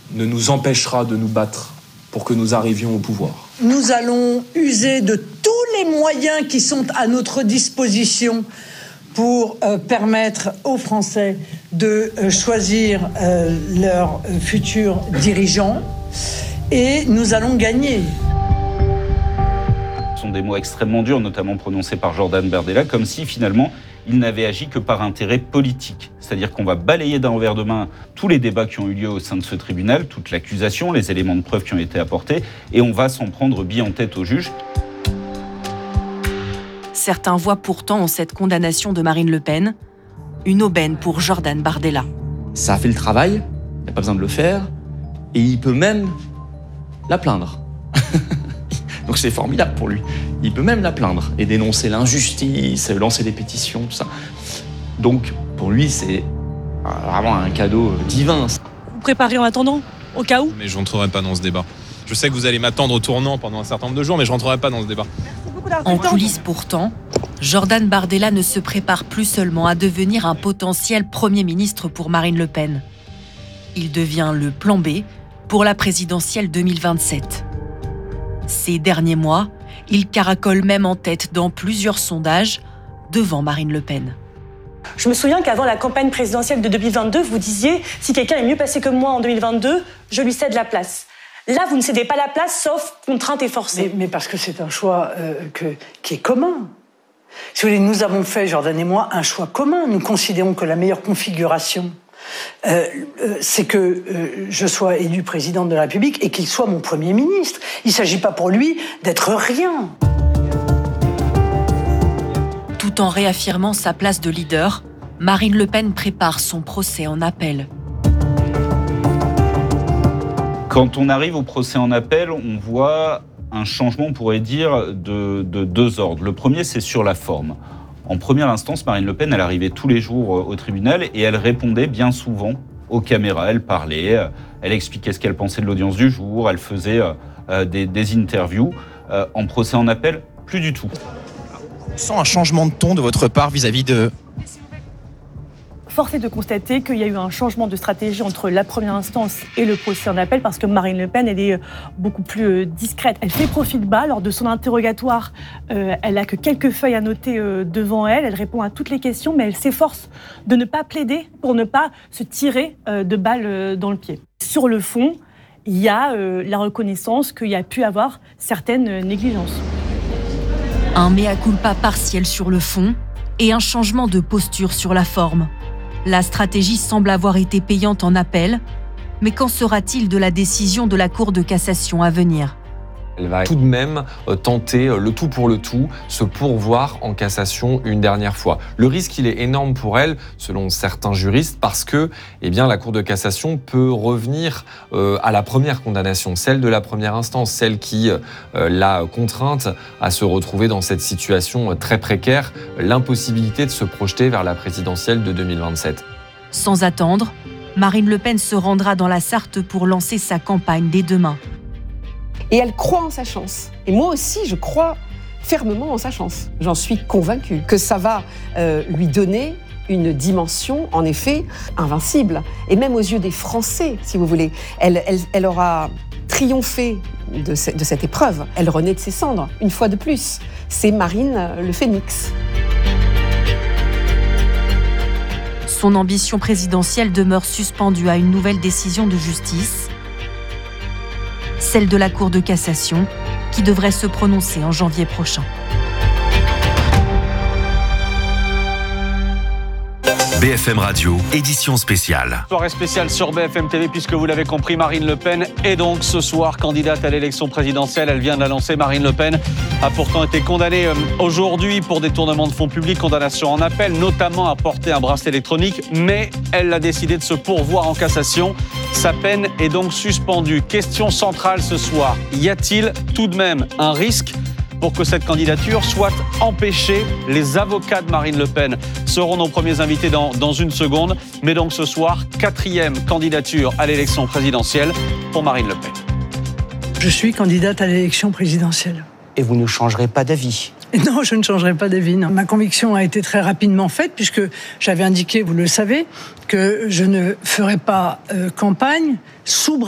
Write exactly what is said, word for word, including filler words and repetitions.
ne nous empêchera de nous battre pour que nous arrivions au pouvoir. Nous allons user de tous les moyens qui sont à notre disposition pour euh, permettre aux Français de euh, choisir euh, leurs euh, futurs dirigeants et nous allons gagner. Ce sont des mots extrêmement durs, notamment prononcés par Jordan Bardella, comme si finalement il n'avait agi que par intérêt politique. C'est-à-dire qu'on va balayer d'un revers de main tous les débats qui ont eu lieu au sein de ce tribunal, toute l'accusation, les éléments de preuve qui ont été apportés, et on va s'en prendre bille en tête au juge. Certains voient pourtant en cette condamnation de Marine Le Pen une aubaine pour Jordan Bardella. Ça a fait le travail, il n'y a pas besoin de le faire, et il peut même la plaindre. Donc c'est formidable pour lui. Il peut même la plaindre et dénoncer l'injustice, lancer des pétitions, tout ça. Donc pour lui, c'est vraiment un cadeau divin. Vous préparez en attendant, au cas où ? Mais je rentrerai pas dans ce débat. Je sais que vous allez m'attendre au tournant pendant un certain nombre de jours, mais je rentrerai pas dans ce débat. En coulisses pourtant, Jordan Bardella ne se prépare plus seulement à devenir un potentiel Premier ministre pour Marine Le Pen. Il devient le plan B pour la présidentielle deux mille vingt-sept. Ces derniers mois, il caracole même en tête dans plusieurs sondages devant Marine Le Pen. Je me souviens qu'avant la campagne présidentielle de deux mille vingt-deux, vous disiez « Si quelqu'un est mieux passé que moi en deux mille vingt-deux, je lui cède la place ». Là, vous ne cédez pas la place, sauf contrainte et forcée. Mais, mais parce que c'est un choix euh, que, qui est commun. Si vous voulez, nous avons fait, Jordan et moi, un choix commun. Nous considérons que la meilleure configuration, euh, euh, c'est que euh, je sois élu président de la République et qu'il soit mon Premier ministre. Il ne s'agit pas pour lui d'être rien. Tout en réaffirmant sa place de leader, Marine Le Pen prépare son procès en appel. Quand on arrive au procès en appel, on voit un changement, on pourrait dire, de, de deux ordres. Le premier, c'est sur la forme. En première instance, Marine Le Pen, elle arrivait tous les jours au tribunal et elle répondait bien souvent aux caméras. Elle parlait, elle expliquait ce qu'elle pensait de l'audience du jour, elle faisait euh, des, des interviews. Euh, en procès en appel, plus du tout. On sent un changement de ton de votre part vis-à-vis de... Force est de constater qu'il y a eu un changement de stratégie entre la première instance et le procès en appel parce que Marine Le Pen, elle est beaucoup plus discrète. Elle fait profil bas lors de son interrogatoire. Euh, elle n'a que quelques feuilles à noter euh, devant elle. Elle répond à toutes les questions, mais elle s'efforce de ne pas plaider pour ne pas se tirer euh, de balles euh, dans le pied. Sur le fond, il y a euh, la reconnaissance qu'il y a pu avoir certaines négligences. Un mea culpa partiel sur le fond et un changement de posture sur la forme. La stratégie semble avoir été payante en appel, mais qu'en sera-t-il de la décision de la Cour de cassation à venir ? Elle va tout de même tenter le tout pour le tout, se pourvoir en cassation une dernière fois. Le risque, il est énorme pour elle, selon certains juristes, parce que eh bien, la Cour de cassation peut revenir euh, à la première condamnation, celle de la première instance, celle qui euh, l'a contrainte à se retrouver dans cette situation très précaire, l'impossibilité de se projeter vers la présidentielle de deux mille vingt-sept. Sans attendre, Marine Le Pen se rendra dans la Sarthe pour lancer sa campagne dès demain. Et elle croit en sa chance. Et moi aussi, je crois fermement en sa chance. J'en suis convaincue que ça va euh, lui donner une dimension, en effet, invincible. Et même aux yeux des Français, si vous voulez. Elle, elle, elle aura triomphé de, ce, de cette épreuve. Elle renaît de ses cendres, une fois de plus. C'est Marine le Phénix. Son ambition présidentielle demeure suspendue à une nouvelle décision de justice, celle de la Cour de cassation, qui devrait se prononcer en janvier prochain. B F M Radio, édition spéciale. Soirée spéciale sur B F M T V, puisque vous l'avez compris, Marine Le Pen est donc ce soir candidate à l'élection présidentielle. Elle vient de l'annoncer. Marine Le Pen a pourtant été condamnée aujourd'hui pour détournement de fonds publics, condamnation en appel, notamment à porter un bracelet électronique, mais elle a décidé de se pourvoir en cassation. Sa peine est donc suspendue. Question centrale ce soir, y a-t-il tout de même un risque pour que cette candidature soit empêchée? Les avocats de Marine Le Pen seront nos premiers invités dans, dans une seconde. Mais donc ce soir, quatrième candidature à l'élection présidentielle pour Marine Le Pen. Je suis candidate à l'élection présidentielle. Et vous ne changerez pas d'avis? Non, je ne changerai pas d'avis. Non. Ma conviction a été très rapidement faite puisque j'avais indiqué, vous le savez, que je ne ferai pas euh, campagne sous